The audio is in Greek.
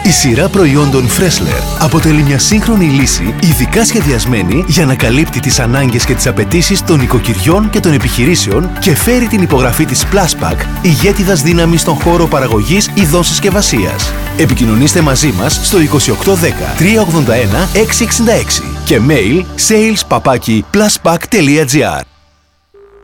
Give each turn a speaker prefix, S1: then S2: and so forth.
S1: Η σειρά προϊόντων Freshler αποτελεί μια σύγχρονη λύση ειδικά σχεδιασμένη για να καλύπτει τις ανάγκες και τις απαιτήσεις των νοικοκυριών και των επιχειρήσεων και φέρει την υπογραφή της Pluspack, ηγέτιδας δύναμης στον χώρο παραγωγής ειδών συσκευασίας. Επικοινωνήστε μαζί μας στο 2810 381 666 και mail sales@pluspack.gr.